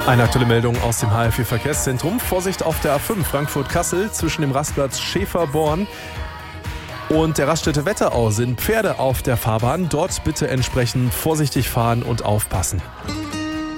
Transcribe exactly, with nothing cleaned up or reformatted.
Eine aktuelle Meldung aus dem H R vier Verkehrszentrum. Vorsicht auf der A fünf Frankfurt-Kassel zwischen dem Rastplatz Schäferborn und der Raststätte Wetterau sind Pferde auf der Fahrbahn. Dort bitte entsprechend vorsichtig fahren und aufpassen.